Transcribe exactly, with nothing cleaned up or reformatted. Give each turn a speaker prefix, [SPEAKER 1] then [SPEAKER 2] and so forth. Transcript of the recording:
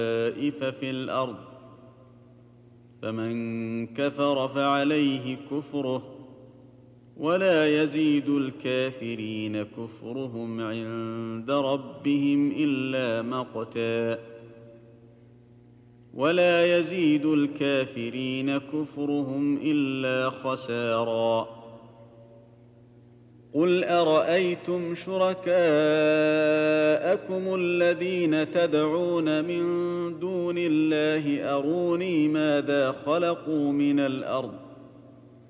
[SPEAKER 1] طائف في الأرض فمن كفر فعليه كفره ولا يزيد الكافرين كفرهم عند ربهم إلا مقتا ولا يزيد الكافرين كفرهم إلا خسارا قل أرأيتم شركاءكم الذين تدعون من دون الله أروني ماذا خلقوا من الأرض